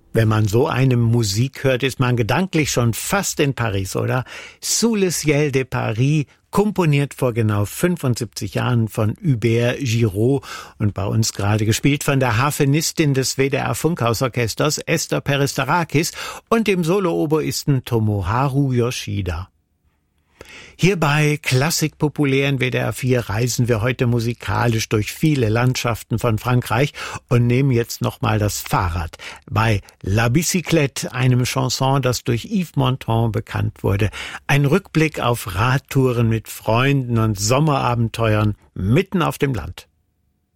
Wenn man so eine Musik hört, ist man gedanklich schon fast in Paris, oder? Sous le ciel de Paris, komponiert vor genau 75 Jahren von Hubert Giraud und bei uns gerade gespielt von der Harfenistin des WDR Funkhausorchesters Esther Peristarakis und dem Solo-Oboisten Tomoharu Yoshida. Hier bei Klassik populär in WDR 4 reisen wir heute musikalisch durch viele Landschaften von Frankreich und nehmen jetzt nochmal das Fahrrad. Bei La Bicyclette, einem Chanson, das durch Yves Montand bekannt wurde. Ein Rückblick auf Radtouren mit Freunden und Sommerabenteuern mitten auf dem Land.